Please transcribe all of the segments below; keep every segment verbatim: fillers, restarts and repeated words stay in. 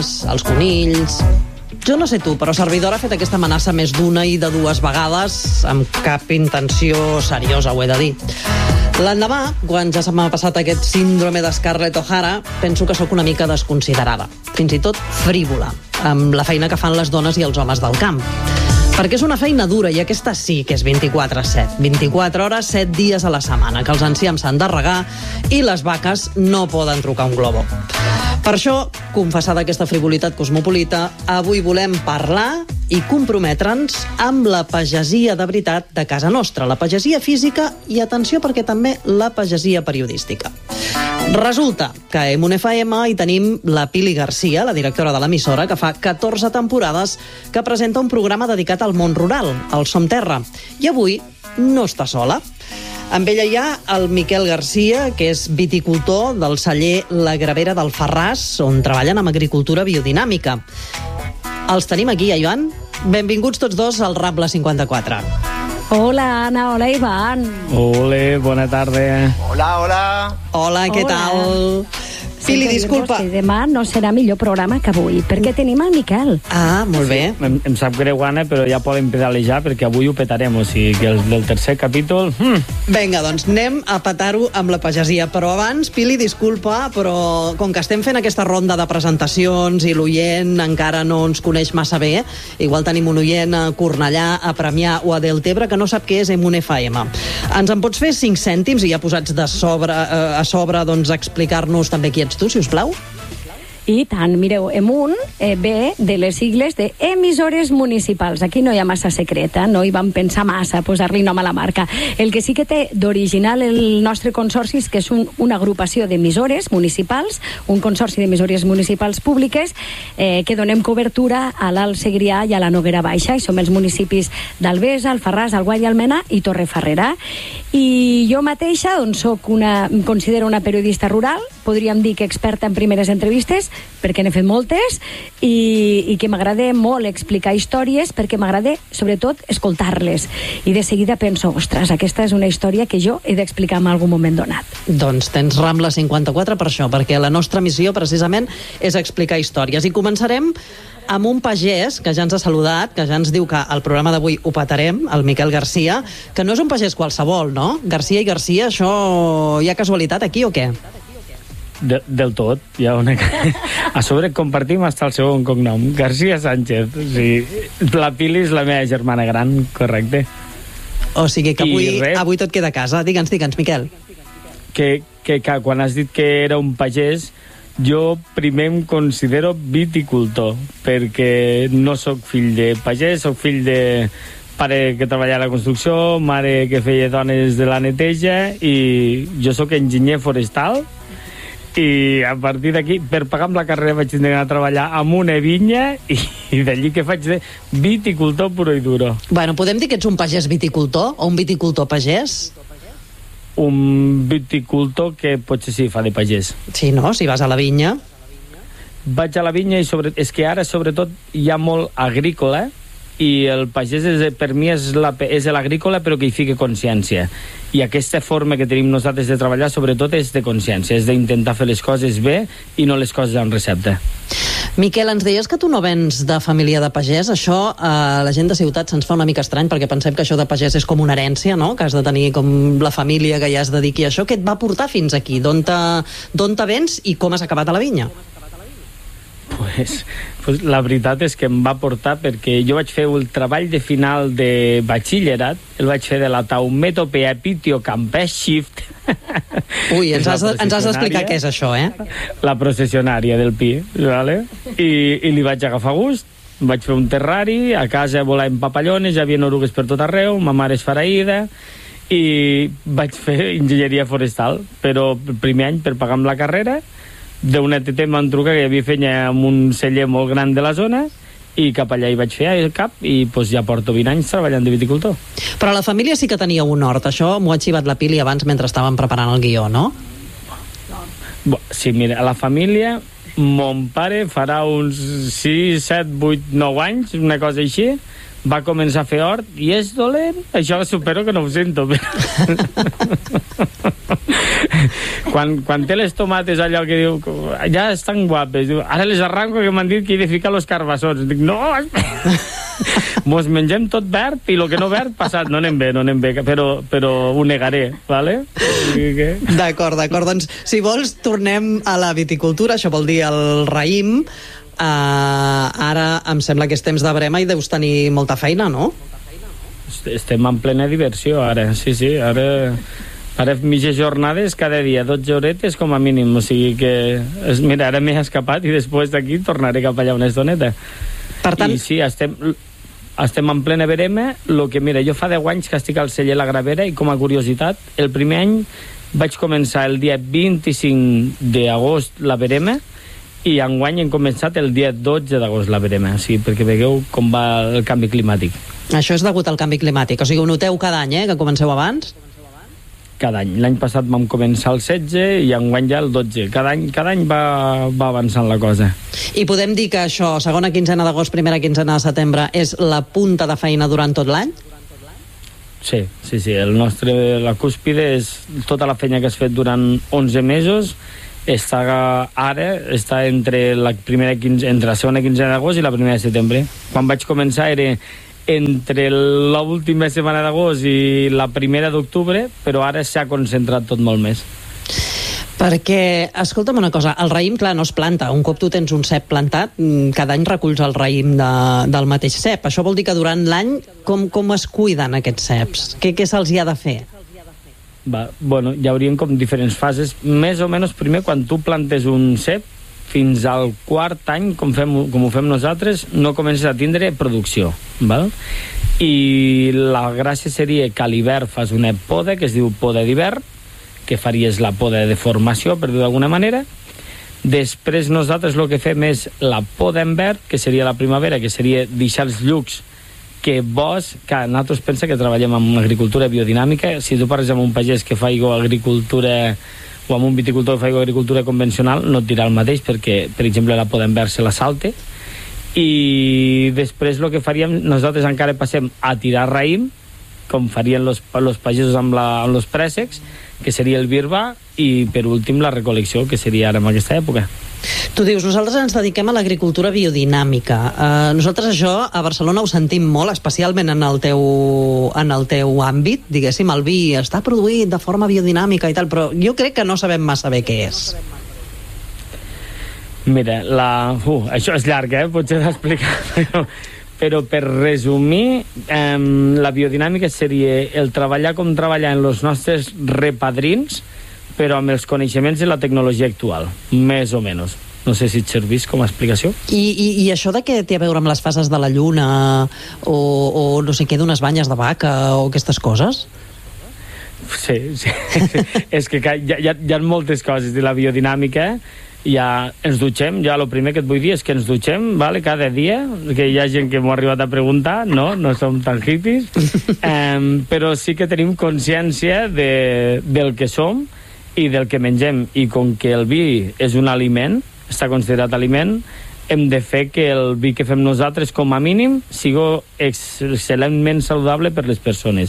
gallines, els conills... Jo no sé tu, però Servidora ha fet aquesta amenaça més d'una i de dues vegades amb cap intenció seriosa, ho he de dir. L'endemà, quan ja se m'ha passat aquest síndrome de Scarlett O'Hara, penso que sóc una mica desconsiderada, fins i tot frívola, amb la feina que fan les dones i els homes del camp. Perquè és una feina dura i aquesta sí que és vint-i-quatre set. vint-i-quatre hores, set dies a la setmana, que els enciams s'han de regar i les vaques no poden trucar un globo. Per això, confessada aquesta frivolitat cosmopolita, avui volem parlar i comprometre'ns amb la pagesia de veritat de casa nostra, la pagesia física i, atenció, perquè també la pagesia periodística. Resulta que a Emun F M hi tenim la Pili Garcia, la directora de l'emissora, que fa catorze temporades que presenta un programa dedicat al món rural, al Som Terra. I avui no està sola. Amb ella hi ha el Miquel Garcia, que és viticultor del celler La Gravera del Farràs, on treballen amb agricultura biodinàmica. Els tenim aquí, eh, Joan? Benvinguts tots dos al Rambla cinquanta-quatre. Hola, Anna, hola, Ivan. Hola, bona tarda. Hola, hola. Hola, què Hola. tal? Pili, disculpa. Que demà no serà millor programa que avui, perquè tenim el Miquel. Ah, molt bé. Em, em sap greu, Anna, però ja podem pedalejar perquè avui ho petarem, o sigui que el del tercer capítol... Hmm. Vinga, doncs anem a petar-ho amb la pagesia. Però abans, Pili, disculpa, però com que estem fent aquesta ronda de presentacions i l'oient encara no ens coneix massa bé, igual tenim un oient a Cornellà, a Premià o a Deltebre que no sap què és Emun F M. Ens en pots fer cinc cèntims i ja posats de sobre, eh, a sobre doncs, explicar-nos també qui ets tu, si us plau? I tant, mireu, Emun eh, ve de les sigles de emissores municipals. Aquí no hi ha massa secreta, no hi vam pensar massa a posar-li nom a la marca. El que sí que té d'original el nostre consorci és que és un, una agrupació d'emissores municipals, un consorci d'emissores municipals públiques eh, que donem cobertura a l'Alt Segrià i a la Noguera Baixa, i som els municipis d'Albesa, Alfarràs, Alguaire i Almena i Torrefarrera. I jo mateixa, doncs, soc una, em considero una periodista rural, podríem dir que experta en primeres entrevistes, perquè n'he fet moltes, i, i que m'agrada molt explicar històries, perquè m'agrada, sobretot, escoltar-les. I de seguida penso, ostres, aquesta és una història que jo he d'explicar en algun moment donat. Doncs tens Rambla cinquanta-quatre per això, perquè la nostra missió, precisament, és explicar històries. I començarem amb un pagès que ja ens ha saludat, que ja ens diu que el programa d'avui ho petarem, el Miquel Garcia, que no és un pagès qualsevol, no? Garcia i Garcia, això hi ha casualitat aquí o què? De, del tot. Hi ha una... A sobre compartim hasta el segon cognom, Garcia Sánchez. O sigui, la Pili és la meva germana gran, correcte. O sigui que avui, res, avui tot queda a casa. Digue'ns, digue'ns, Miquel. Que, que, que quan has dit que era un pagès, jo primer em considero viticultor, perquè no sóc fill de pagès, sóc fill de pare que treballa a la construcció, mare que feia dones de la neteja, i jo sóc enginyer forestal. I a partir d'aquí, per pagar amb la carrera vaig tindre a treballar amb una vinya i, i d'allí que faig de viticultor puro i duro. Bueno, podem dir que ets un pagès viticultor o un viticultor pagès? Un viticultor que potser sí fa de pagès. Sí, no? Si vas a la vinya. Vaig a la vinya i sobre... és que ara sobretot hi ha molt agrícola i el pagès és, per mi és, la, és l'agrícola però que hi fica consciència, i aquesta forma que tenim nosaltres de treballar sobretot és de consciència, és d'intentar fer les coses bé i no les coses amb recepta. Miquel, ens deies que tu no vens de família de pagès. Això a la gent de ciutat se'ns fa una mica estrany perquè pensem que això de pagès és com una herència, no? Que has de tenir com la família que ja es dediqui a això. Què et va portar fins aquí? D'on te, d'on te vens i com has acabat a la vinya? Pues, pues la veritat és que em va portar perquè jo vaig fer el treball de final de batxillerat, el vaig fer de la Taumeto Peapitio Campeshift. Ui, ens has, ens has d'explicar què és això, eh? La processionària del pi, vale? I, i li vaig agafar gust, vaig fer un terrari, a casa volàvem papallones, hi havia orugues per tot arreu, ma mare és faraïda, i vaig fer enginyeria forestal, però el primer any per pagar amb la carrera d'una T T em van trucar que hi havia feina amb un celler molt gran de la zona i cap allà hi vaig fer el cap i pues, ja porto vint anys treballant de viticultor. Però la família sí que tenia un hort, això m'ho ha xivat la Pili abans mentre estàvem preparant el guió, no? Sí, mira, a la família mon pare farà uns sis, set, vuit, nou anys, una cosa així, va començar a fer hort i és dolent. Això supero que no ho sento. quan, quan té les tomates allò que diu ja estan guapes, diu, ara les arranco que m'han dit que he de ficar los carbassons. Dic, no, mos mengem tot verd i el que no verd passat, no anem bé, no anem bé, però, però ho negaré, vale? Que... D'acord, d'acord, doncs si vols tornem a la viticultura, això vol dir el raïm. Uh, ara em sembla que és temps de brema i deus tenir molta feina, no? Estem en plena diversió ara, sí, sí, ara, ara mitges jornades cada dia, dotze horetes com a mínim, o sigui que es, mira, ara m'he escapat i després d'aquí tornaré cap allà una estoneta. Per tant... I sí, estem, estem en plena verema. Lo que, mira, jo fa deu anys que estic al celler La Gravera i com a curiositat, el primer any vaig començar el dia vint-i-cinc d'agost la verema i enguany hem començat el dia dotze d'agost la verema, o sigui, perquè veieu com va el canvi climàtic. Això és degut al canvi climàtic, o sigui, ho noteu cada any, eh, que comenceu abans? Cada any. L'any passat vam començar el setze i enguany ja el dotze. Cada any, cada any va, va avançant la cosa. I podem dir que això, segona quinzena d'agost, primera quinzena de setembre, és la punta de feina durant tot l'any? Sí, sí, sí. El nostre, la cúspide és tota la feina que has fet durant onze mesos. Està ara està entre la primera quinze, entre la segona quinzena d'agost i la primera de setembre. Quan vaig començar era entre l'última setmana d'agost i la primera d'octubre, però ara s'ha concentrat tot molt més. Perquè, escolta'm una cosa, el raïm, clar, no es planta. Un cop tu tens un cep plantat, cada any reculls el raïm de, del mateix cep. Això vol dir que durant l'any com, com es cuiden aquests ceps? Què, què se'ls hi ha de fer? Va, bueno, hi haurien com diferents fases. Més o menys, primer, quan tu plantes un cep, fins al quart any, com, fem, com ho fem nosaltres, no comences a tindre producció, val? I la gràcia seria que a l'hivern fas una poda, que es diu poda d'hivern, que faries la poda de formació, per dir d'alguna manera. Després nosaltres el que fem és la poda en verd, que seria la primavera, que seria deixar els llucs que vos, que nosaltres pensa que treballem en agricultura biodinàmica. Si tu parles amb un pagès que fa agricultura o amb un viticultor que fa agricultura convencional, no et dirà el mateix, perquè, per exemple, la poda en verd se la salte. I després el que faríem, nosaltres encara passem a tirar raïm, com farien los, los pagesos amb, la, amb los préssecs, que seria el birba, i per últim la recol·lecció, que seria ara en aquesta època. Tu dius, nosaltres ens dediquem a l'agricultura biodinàmica. Uh, nosaltres això a Barcelona ho sentim molt, especialment en el teu, en el teu àmbit, diguéssim, el vi està produït de forma biodinàmica i tal, però jo crec que no sabem massa bé què és. Mira, la... Uh, això és llarg, eh? Potser d'explicar, però... però per resumir, eh, la biodinàmica seria el treballar com treballar en els nostres repadrins, però amb els coneixements i la tecnologia actual, més o menys. No sé si et servís com a explicació. I, i, i això de què té a veure amb les fases de la lluna o, o no sé què, d'unes banyes de vaca o aquestes coses? Sí, sí. És que hi ha, hi ha moltes coses de la biodinàmica. Ja ens dutxem, ja el primer que et vull dir és que ens dutxem, vale, cada dia, que hi ha gent que m'ho ha arribat a preguntar, no, no som tan hippies, um, però sí que tenim consciència de, del que som i del que mengem, i com que el vi és un aliment, està considerat aliment, hem de fer que el vi que fem nosaltres com a mínim sigui excel·lentment saludable per les persones.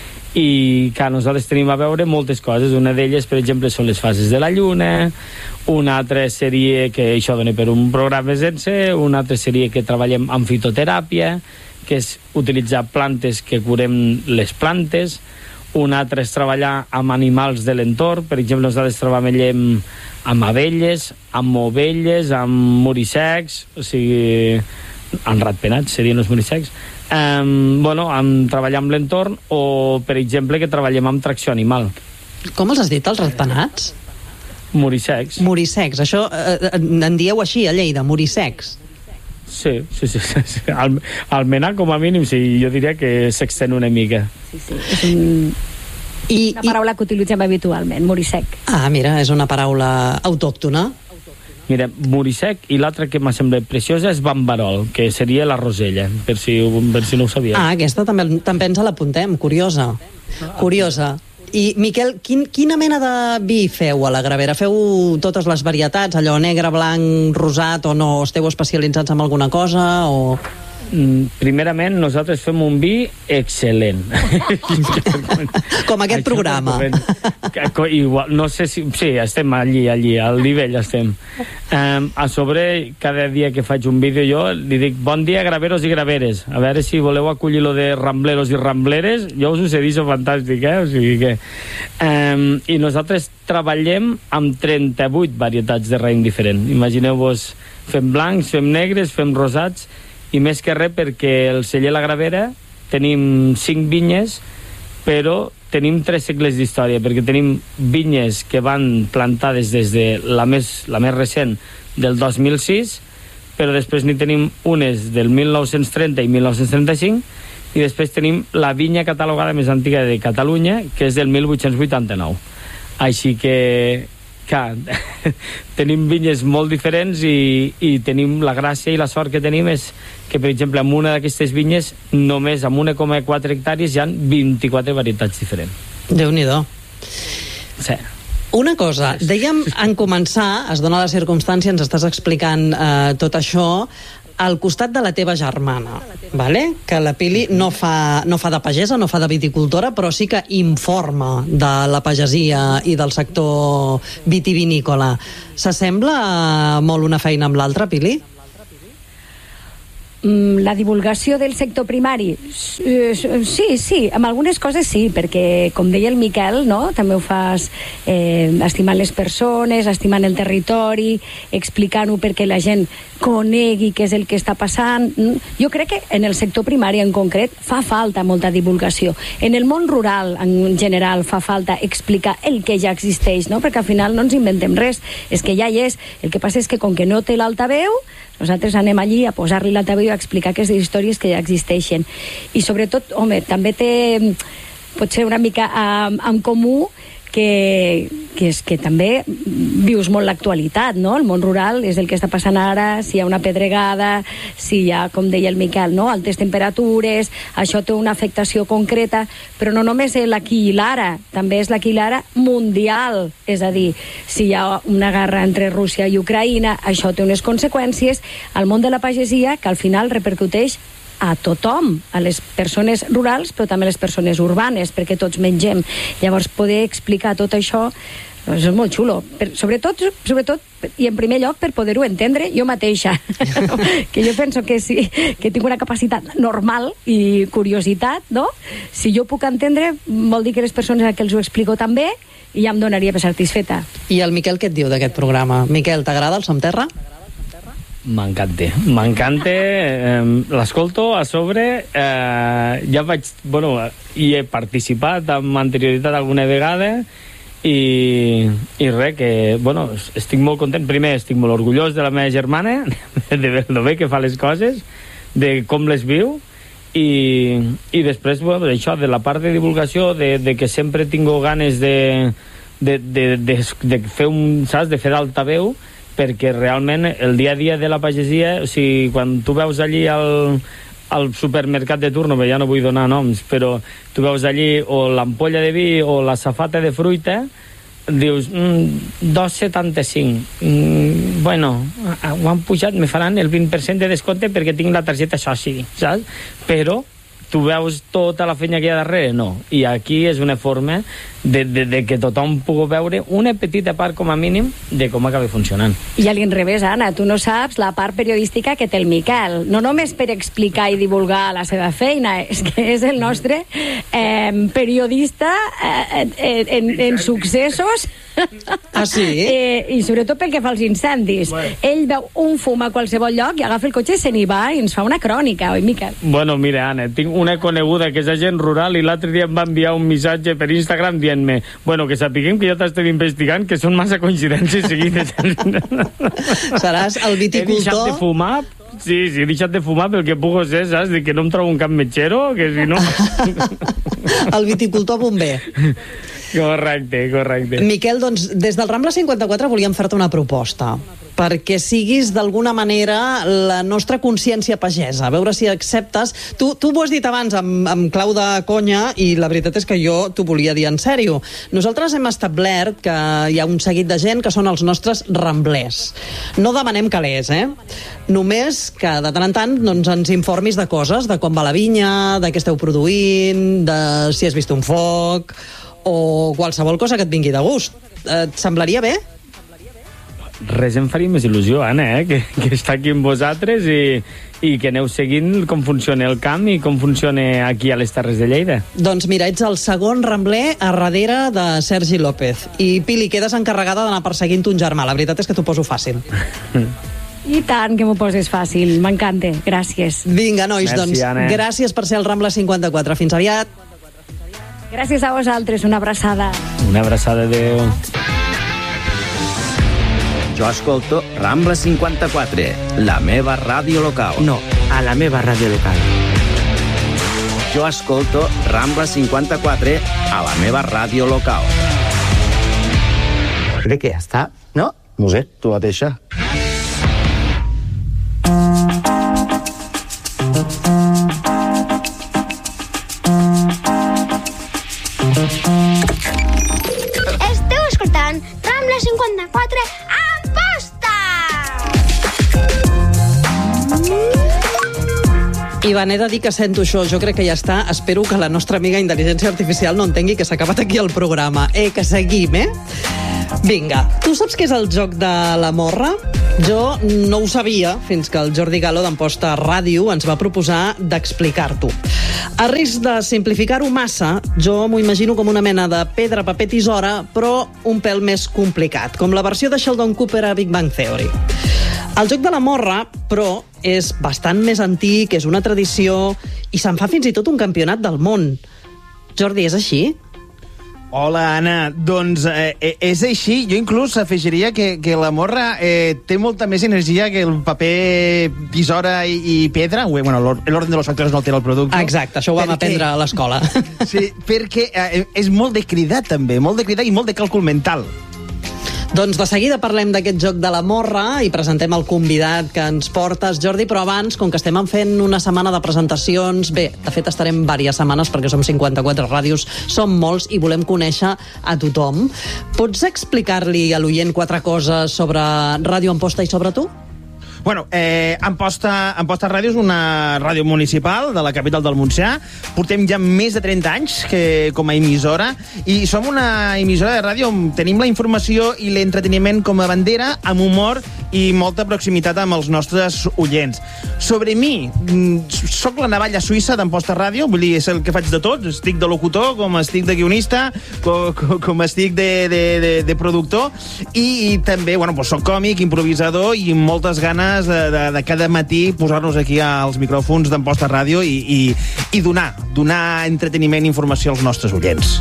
I que nosaltres tenim a veure moltes coses. Una d'elles, per exemple, són les fases de la lluna, una altra seria que això dona per un programa sense, una altra seria que treballem amb fitoteràpia, que és utilitzar plantes que curem les plantes, una altra és treballar amb animals de l'entorn, per exemple, nosaltres treballem amb abelles, amb ovelles, amb morissecs, o sigui, amb ratpenats serien els morissecs, Um, bueno, amb treballar amb l'entorn, o per exemple que treballem amb tracció animal. Com els has dit, els ratpenats? Morissecs. Morissecs, això eh, en dieu així a Lleida, morissecs? Sí, sí, sí, sí, sí. Al, almenys com a mínim sí, jo diria que s'extén una mica. Sí, sí, és un... I, una paraula i... que utilitzem habitualment, morissec. Ah, mira, és una paraula autòctona. Mira, morissec, i l'altra que m'ha semblat preciosa és bambarol, que seria la rosella, per si, per si no ho sabia. Ah, aquesta també, també ens l'apuntem, curiosa. Curiosa. I, Miquel, quin, quina mena de vi feu a la Gravera? Feu totes les varietats, allò negre, blanc, rosat, o no? Esteu especialitzats en alguna cosa, o...? primerament, nosaltres fem un vi excel·lent. Com aquest Això programa. Igual, no sé si... Sí, estem allí, allí, al nivell estem. Um, a sobre, cada dia que faig un vídeo jo li dic, bon dia, graveros i graveres. A veure si voleu acollir lo de rambleros i rambleres. Jo us ho sé dir, sou fantàstic, eh? O sigui que... Um, I nosaltres treballem amb trenta-vuit varietats de raïm diferent. Imagineu-vos, fem blancs, fem negres, fem rosats, i més que res perquè el celler La Gravera tenim cinc vinyes, però tenim tres segles d'història, perquè tenim vinyes que van plantades des de la més, la més recent del dos mil sis, però després n'hi tenim unes del mil nou-cents trenta i mil nou-cents trenta-cinc, i després tenim la vinya catalogada més antiga de Catalunya, que és del mil vuit-cents vuitanta-nou. Així que, clar, tenim vinyes molt diferents i, i tenim la gràcia i la sort que tenim és que, per exemple, en una d'aquestes vinyes, només amb una coma quatre hectàrees hi ha vint-i-quatre varietats diferents. Déu-n'hi-do. Sí. Una cosa, dèiem en començar, es dona la circumstància, ens estàs explicant eh, tot això, al costat de la teva germana, vale? Que la Pili no fa, no fa de pagesa, no fa de viticultora, però sí que informa de la pagesia i del sector vitivinícola. S'assembla molt una feina amb l'altra, Pili? La divulgació del sector primari, sí, sí, amb algunes coses sí, perquè, com deia el Miquel, no? També ho fas eh, estimant les persones, estimant el territori, explicant-ho perquè la gent conegui què és el que està passant. Jo crec que en el sector primari en concret fa falta molta divulgació. En el món rural en general fa falta explicar el que ja existeix, no? Perquè al final no ens inventem res, és que ja hi és. El que passa és que com que no té l'altaveu, nosaltres anem allí a posar-li l'altaveu i a explicar aquestes històries que ja existeixen. I sobretot, home, també té potser una mica en, en comú que, que és que també vius molt l'actualitat, no? El món rural és el que està passant ara, si hi ha una pedregada, si hi ha, com deia el Miquel, no? Altes temperatures, això té una afectació concreta, però no només és l'aquí i l'ara, també és l'aquí i l'ara mundial, és a dir, si hi ha una guerra entre Rússia i Ucraïna, això té unes conseqüències al món de la pagesia que al final repercuteix a tothom, a les persones rurals, però també a les persones urbanes, perquè tots mengem. Llavors, poder explicar tot això doncs és molt xulo. Per, sobretot, sobretot, i en primer lloc, per poder-ho entendre jo mateixa. Que jo penso que sí, que tinc una capacitat normal i curiositat, no? Si jo puc entendre, vol dir que les persones a qui els ho explico també, i ja em donaria per satisfeta. I el Miquel què et diu d'aquest programa? Miquel, t'agrada el Som Terra? M'encanta, m'encanta, eh, l'escolto a sobre, eh, ja vaig, bueno, hi he participat amb anterioritat alguna vegada i, i res, que, bueno, estic molt content, primer estic molt orgullós de la meva germana, de lo bé que fa les coses, de com les viu, i, i després, bueno, això, de la part de divulgació, de, de que sempre tinc ganes de, de, de, de, de fer un, saps, de fer d'altaveu, perquè realment el dia a dia de la pagesia, o sigui, quan tu veus allí al, al supermercat de turno, ja no vull donar noms, però tu veus allí o l'ampolla de vi o la safata de fruita, dius, mm, dos coma setanta-cinc, mm, bueno, ho han pujat, me faran el vint per cent de descompte perquè tinc la targeta soci, saps? Però tu veus tota la feina que hi ha darrere? No. I aquí és una forma de, de, de que tothom pugui veure una petita part, com a mínim, de com acaba funcionant. I a l'inrevés, Anna, tu no saps la part periodística que té el Miquel. No només per explicar i divulgar la seva feina, és que és el nostre eh, periodista eh, en, en successos. Ah, sí? Eh, I sobretot pel que fa als incendis. Bueno. Ell veu un fum a qualsevol lloc i agafa el cotxe i se n'hi va i ens fa una crònica, oi, Miquel? Bueno, mira, Anna, tinc una coneguda que és agent rural i l'altre dia em va enviar un missatge per Instagram dient-me, bueno, que sapiguem que ja t'estem investigant, que són massa coincidències seguides. Seràs el viticultor... He deixat de fumar... Sí, sí, he deixat de fumar pel que puc ser, saps? De que no em trobo un cap metgero, que si no... El viticultor bomber. Correcte, correcte. Miquel, doncs, des del Rambla cinquanta-quatre volíem fer-te una proposta. perquè siguis d'alguna manera la nostra consciència pagesa, a veure si acceptes. Tu, tu ho has dit abans amb, amb clau de conya i la veritat és que jo t'ho volia dir en sèrio. Nosaltres hem establert que hi ha un seguit de gent que són els nostres ramblers. No demanem calés, eh? Només que de tant en tant doncs, ens informis de coses, de com va la vinya, de què esteu produint, de si has vist un foc o qualsevol cosa que et vingui de gust. Et semblaria bé? Res em faria més il·lusió, Anna, eh? que, que està aquí amb vosaltres i, i que aneu seguint com funciona el camp i com funciona aquí a les Terres de Lleida. Doncs mira, ets el segon rambler a darrere de Sergi López. I, Pili, quedes encarregada d'anar perseguint ton germà. La veritat és que t'ho poso fàcil. I tant que m'ho poses fàcil. M'encanta. Gràcies. Vinga, nois, Merci, doncs Anna. gràcies per ser el Rambla cinquanta-quatre. Fins aviat. Gràcies a vosaltres. Una abraçada. Una abraçada, adeu. Jo escolto Rambla cinquanta-quatre, la meva ràdio local. No, a la meva ràdio local. Jo escolto Rambla cinquanta-quatre a la meva ràdio local. Crec que ja està, no? No sé, tu mateixa. Esteu escoltant Rambla cinquanta-quatre en posta! Ivan, he de dir que sento això. Jo crec que ja està. Espero que la nostra amiga intel·ligència artificial no entengui que s'ha acabat aquí el programa. Eh, que seguim, eh? Vinga, tu saps què és el joc de la morra? Jo no ho sabia fins que el Jordi Galo d'Amposta Ràdio ens va proposar d'explicar-t'ho. A risc de simplificar-ho massa, jo m'ho imagino com una mena de pedra, paper, tisora, però un pèl més complicat, com la versió de Sheldon Cooper a Big Bang Theory. El joc de la morra, però, és bastant més antic, és una tradició, i se'n fa fins i tot un campionat del món. Jordi, és així? Hola, Anna. Doncs eh, és així. Jo inclús afegiria que, que la morra eh, té molta més energia que el paper, tisora i, i pedra. Bueno, l'ordre de los factores no altera el producte. Exacte, això ho vam perquè... aprendre a l'escola. Sí, perquè eh, és molt de cridar, també. Molt de cridar i molt de càlcul mental. Doncs de seguida parlem d'aquest joc de la morra i presentem el convidat que ens portes, Jordi, però abans, com que estem fent una setmana de presentacions, bé, de fet estarem diverses setmanes perquè som cinquanta-quatre ràdios, som molts i volem conèixer a tothom. Pots explicar-li a l'oient quatre coses sobre Ràdio Amposta i sobre tu? Bueno, eh, Amposta, Amposta Ràdio és una ràdio municipal de la capital del Montsià. Portem ja més de trenta anys que, com a emissora, i som una emissora de ràdio on tenim la informació i l'entreteniment com a bandera, amb humor i molta proximitat amb els nostres oients. Sobre mi, soc la navalla suïssa d'Amposta Ràdio, vull dir, és el que faig de tot. Estic de locutor, com estic de guionista, com, com estic de, de, de, de productor, i, i també, bueno, doncs soc còmic, improvisador i amb moltes ganes De, de, de cada matí posar-nos aquí als micròfons d'Amposta Ràdio i, i, i donar, donar entreteniment i informació als nostres oients.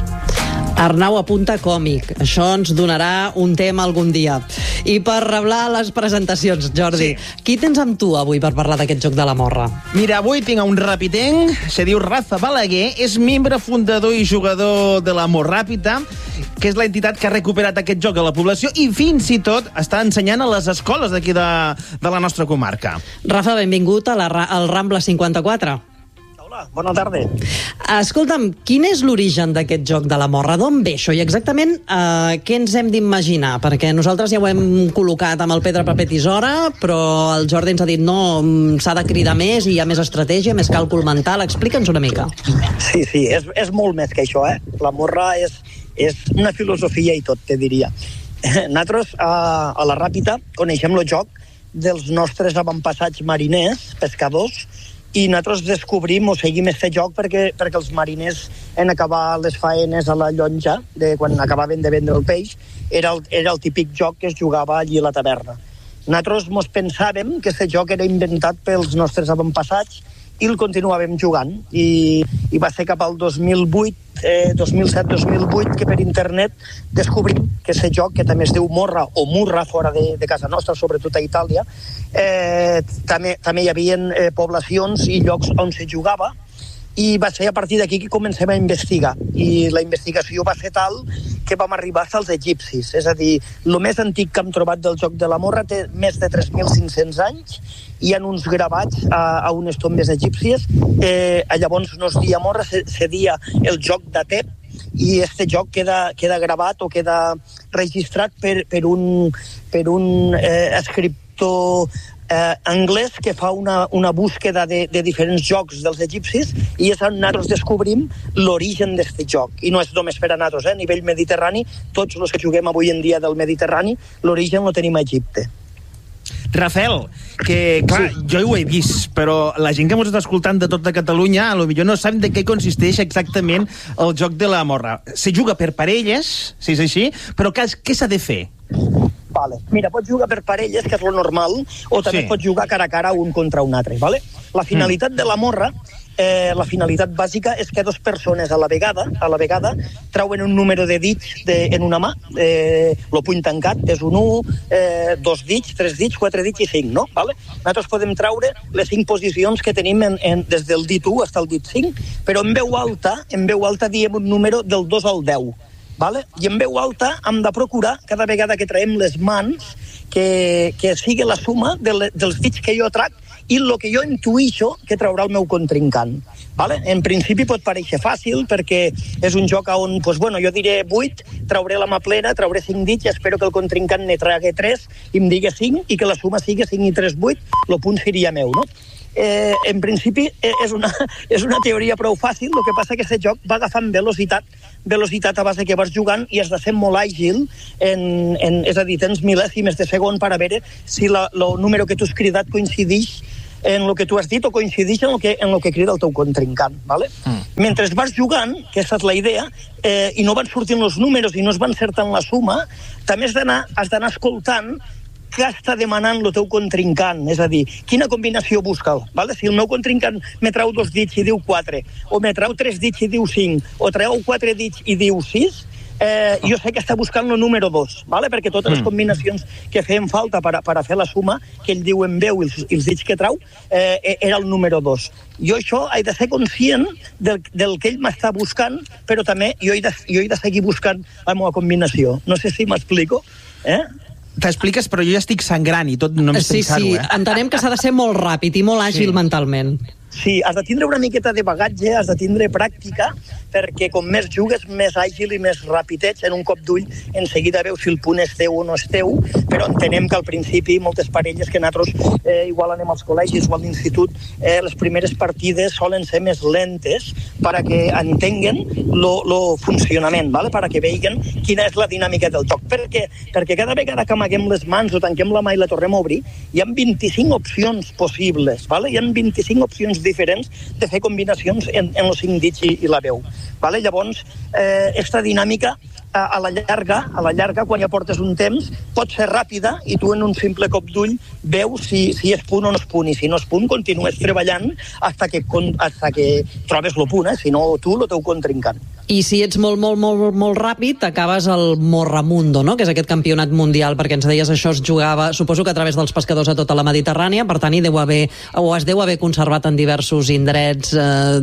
Arnau apunta còmic. Això ens donarà un tema algun dia. I per reblar les presentacions, Jordi, sí. Qui tens amb tu avui per parlar d'aquest joc de la morra? Mira, avui tinc un rapitenc, se diu Rafa Balaguer, és membre fundador i jugador de la Morràpita, que és l'entitat que ha recuperat aquest joc a la població i fins i tot està ensenyant a les escoles d'aquí de, de la nostra comarca. Rafa, benvingut a la, al Rambla cinquanta-quatre. Hola, bona tarda. Escolta'm, quin és l'origen d'aquest joc de la morra? D'on ve això? I exactament eh, què ens hem d'imaginar? Perquè nosaltres ja ho hem col·locat amb el pedra, paper, tisora, però el Jordi ens ha dit no, s'ha de cridar més i hi ha més estratègia, més càlcul mental. Explica'ns una mica. Sí, sí, és, és molt més que això, eh? La morra és, és una filosofia i tot, te diria. Nosaltres, a, a la Ràpita, coneixem el joc dels nostres avantpassats mariners, pescadors, i nosaltres descobrim o seguim aquest joc perquè, perquè els mariners, en acabar les faenes a la llonja, de quan acabaven de vendre el peix, era el, era el típic joc que es jugava allí a la taverna. Nosaltres mos pensàvem que aquest joc era inventat pels nostres avantpassats i el continuàvem jugant. I, i va ser cap al dos mil vuit, eh, dos mil set dos mil vuit, que per internet descobrim que aquest joc, que també es diu Morra o Murra fora de, de casa nostra, sobretot a Itàlia, eh, també, també hi havia eh, poblacions i llocs on se jugava, i va ser a partir d'aquí que comencem a investigar. I la investigació va ser tal que vam arribar als egipcis. És a dir, el més antic que hem trobat del joc de la morra té més de tres mil cinc-cents anys, hi ha uns gravats a, a unes tombes egípcies. Eh, llavors no es dia morra, se, se dia el joc d'Atep, i este joc queda, queda gravat o queda registrat per, per un, per un eh, escriptor eh, anglès que fa una, una búsqueda de, de diferents jocs dels egipcis, i és on nosaltres descobrim l'origen d'aquest joc. I no és només per a nosaltres, eh? A nivell mediterrani, tots els que juguem avui en dia del Mediterrani, l'origen lo tenim a Egipte. Rafael, que clar, sí. jo ho he vist, però la gent que ens està escoltant de tota Catalunya a lo millor no sap de què consisteix exactament el joc de la morra. Se juga per parelles, si és així, però què, què s'ha de fer? Vale. Mira, pots jugar per parelles, que és lo normal, o també sí. pots jugar cara a cara un contra un altre. Vale? La finalitat mm. de la morra, eh, la finalitat bàsica és que dues persones a la vegada a la vegada trauen un número de dits de, en una mà, eh, el puny tancat és un u, eh, dos dits, tres dits, quatre dits i cinc, no? Vale? Nosaltres podem traure les cinc posicions que tenim en, en, des del dit u fins al dit cinc, però en veu alta, en veu alta diem un número del dos al deu. Vale? I en veu alta hem de procurar, cada vegada que traiem les mans, que, que sigui la suma de le, dels dits que jo trac i el que jo intuïxo que traurà el meu contrincant. Vale? En principi pot parèixer fàcil, perquè és un joc on, pues, bueno, jo diré vuit, trauré la mà plena, trauré cinc dits i espero que el contrincant ne tragui tres i em digui cinc, i que la suma sigui cinc i tres, vuit, el punt seria meu, no? Eh, en principi és una, és una teoria prou fàcil, el que passa que aquest joc va agafant velocitat velocitat a base que vas jugant, i has de ser molt àgil, en, en, és a dir, tens mil·lèsimes de segon per a veure si la, el número que tu has cridat coincideix en el que tu has dit o coincideix en el que, en el que crida el teu contrincant. Vale? Mm. Mentre vas jugant, que aquesta és la idea, eh, i no van sortint els números i no es van encertant la suma, també has d'anar, has d'anar escoltant què està demanant el teu contrincant, és a dir, quina combinació busca. Vale? Si el meu contrincant me trau dos dits i diu quatre, o me trau tres dits i diu cinc, o treu quatre dits i diu sis, eh, jo sé que està buscant el número dos, vale? Perquè totes les combinacions que feien falta per a, per a fer la suma, que ell diu en veu i els, i els dits que trau, eh, era el número dos. Jo això he de ser conscient del, del que ell m'està buscant, però també jo he, de, jo he de seguir buscant la meva combinació. No sé si m'explico, eh? T'expliques, però jo ja estic sangrant i tot només sí, pensar-ho, sí. eh? Entenem que s'ha de ser molt ràpid i molt àgil sí. mentalment. Sí, has de tindre una miqueta de bagatge, has de tindre pràctica, perquè com més jugues, més àgil i més ràpid ets. En un cop d'ull, en seguida veus si el punt és teu o no és teu, però entenem que al principi moltes parelles que nosaltres eh, igual anem als col·legis o a l'institut, eh, les primeres partides solen ser més lentes perquè entenguen el funcionament, ¿vale? Perquè vegin quina és la dinàmica del joc. Per què? Perquè cada vegada que amaguem les mans o tanquem la mà i la tornem a obrir, hi ha vint-i-cinc opcions possibles, ¿vale? Hi ha vint-i-cinc opcions diferents de fer combinacions en, en els cinc dits i, i la veu. Vale? Llavors, eh, esta dinàmica a, a la llarga, a la llarga, quan ja portes un temps, pot ser ràpida i tu en un simple cop d'ull veus si, si és punt o no és punt, i si no és punt continues treballant hasta que, hasta que trobes el punt, eh? Si no tu, el teu contrincant. I si ets molt, molt, molt, molt ràpid, acabes al Morramundo, no? Que és aquest campionat mundial, perquè ens deies això es jugava, suposo que a través dels pescadors a tota la Mediterrània, per tant hi deu haver, o es deu haver conservat en diversos indrets eh,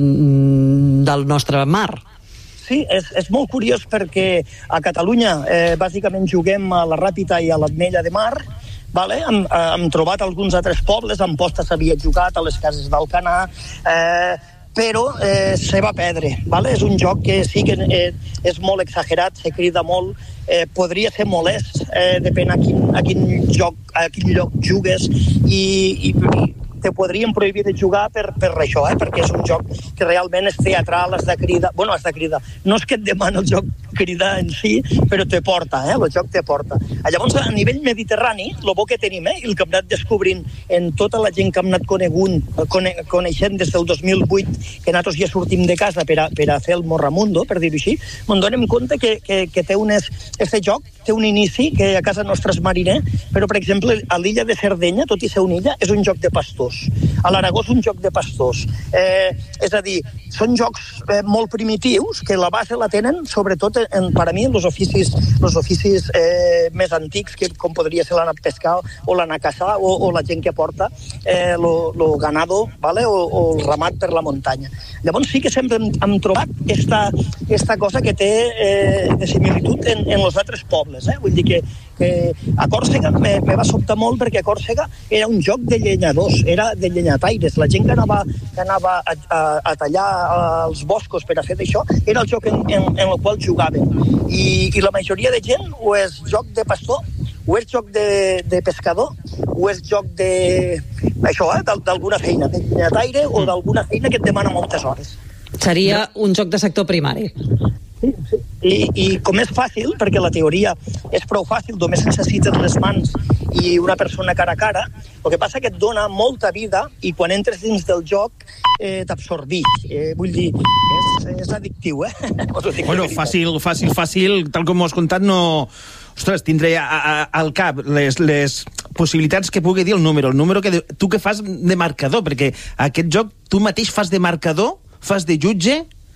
del nostre mar. Sí, és, és molt curiós perquè a Catalunya eh, bàsicament juguem a la Ràpita i a l'Ametlla de Mar. Vale? Hem, eh, hem trobat alguns altres pobles, en Posta s'havia jugat, a les cases d'Alcanar, eh, però eh, se va perdre. Vale? És un joc que sí que eh, és molt exagerat, se crida molt, eh, podria ser molest, eh, depèn a quin, a quin joc, a quin lloc jugues, i, i, i te podrien prohibir de jugar per, per això, eh? Perquè és un joc que realment és teatral, has de cridar... Bueno, has de cridar. No és que et demana el joc cridar en si, però te porta, eh? El joc te porta. Llavors, a nivell mediterrani, el bo que tenim, eh? I el que hem anat descobrint en tota la gent que hem anat conegut, cone, coneixent des del dos mil vuit, que nosaltres ja sortim de casa per a, per a fer el Morramundo, per dir-ho així, ens donem compte que, que, que té unes... Este joc té un inici que a casa nostra és mariner, però, per exemple, a l'illa de Sardenya, tot i ser una illa, és un joc de pastors. A l'Aragó és un joc de pastors. Eh, és a dir, són jocs eh, molt primitius que la base la tenen sobretot en, per a mi, els oficis, els oficis eh, més antics, que com podria ser l'anar a pescar o l'anar a caçar, o, o la gent que porta eh, lo, lo ganado, ¿vale? o, o el ramat per la muntanya. Llavors sí que sempre hem, hem trobat esta, esta cosa que té eh, de similitud en, en els altres pobles. Eh? Vull dir que, que a Còrsega me, me va sobtar molt, perquè a Còrsega era un joc de llenyadors, era de llenyataires. La gent que anava, que anava a, a, a tallar els boscos per a fer d'això era el joc en, en, en el qual jugaven. I, i la majoria de gent o és joc de pastor, o és joc de, de pescador, o és joc de... això, eh, d'alguna feina, de llenyataire o d'alguna feina que et demana moltes hores. Seria un joc de sector primari. Sí, sí. I, I com és fàcil, perquè la teoria és prou fàcil, només necessites les mans i una persona cara a cara, el que passa que et dona molta vida i quan entres dins del joc eh, t'absorbix. Eh, vull dir, és, és addictiu, eh? Bueno, fàcil, fàcil, fàcil, tal com ho has contat, no... Ostres, tindré a, a, al cap les, les possibilitats que pugui dir el número, el número que de, tu que fas de marcador, perquè aquest joc tu mateix fas de marcador, fas de jutge,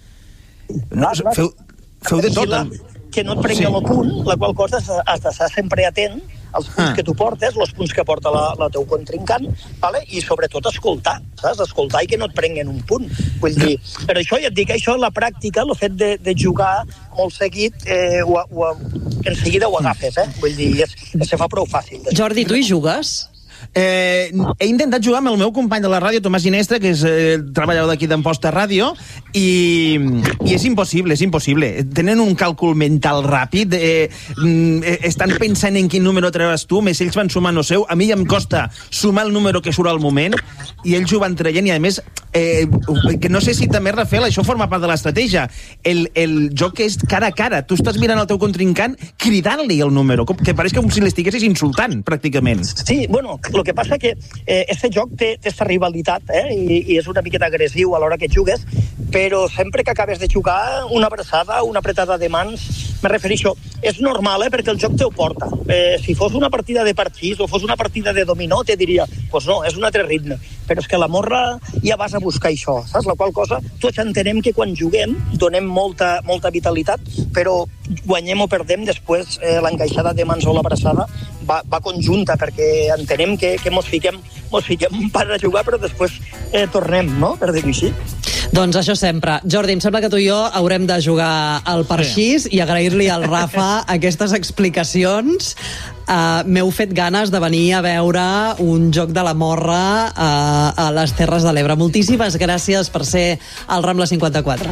no, feu, feu de tot. Que no et prengui el punt, la qual cosa has d'estar sempre atent als punts ah. que tu portes, els punts que porta la, la teu contrincant, vale? I sobretot escoltar, saps? Escoltar i que no et prenguen un punt. Vull dir, però això, ja et dic, això la pràctica, el fet de, de jugar molt seguit, eh, o, o, en seguida ho agafes, eh? Vull dir, es, se fa prou fàcil. Jordi, tu hi jugues? Eh, he intentat jugar amb el meu company de la ràdio, Tomàs Ginestra, que és eh, treballador d'aquí d'Amposta Ràdio, i, i és impossible, és impossible. Tenen un càlcul mental ràpid, eh, eh, estan pensant en quin número treuràs tu, més ells van sumant el seu. A mi ja em costa sumar el número que surt al moment, i ells ho van traient, i a més, eh, que no sé si també, Rafael, això forma part de l'estratègia. El, el joc és cara a cara. Tu estàs mirant el teu contrincant cridant-li el número, que pareix com si l'estiguessis insultant, pràcticament. Sí, bueno, el que passa que eh, este joc té, té esta rivalitat, eh, i, i és una miqueta agressiu a l'hora que jugues, però sempre que acabes de jugar, una abraçada, una apretada de mans, me refereixo, és normal, eh, perquè el joc te ho porta. Eh, si fos una partida de parxís o fos una partida de dominó, te diria, pues no, és un altre ritme. Però és que la morra ja vas a buscar això, saps? La qual cosa, tots entenem que quan juguem donem molta, molta vitalitat, però guanyem o perdem, després eh, l'encaixada de mans o l'abraçada va, va conjunta, perquè entenem que, que mos fiquem, mos fiquem per a jugar, però després eh, tornem, no?, per dir-ho així. Doncs això sempre. Jordi, em sembla que tu i jo haurem de jugar al parxís i agrair-li al Rafa aquestes explicacions. Uh, M'heu fet ganes de venir a veure un joc de la morra uh, a les Terres de l'Ebre. Moltíssimes gràcies per ser al Rambla cinquanta-quatre.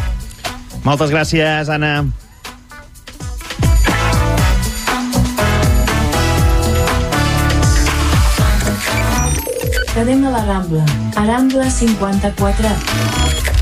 Moltes gràcies, Anna. Cadena La Rambla, a Rambla cinquanta-quatre.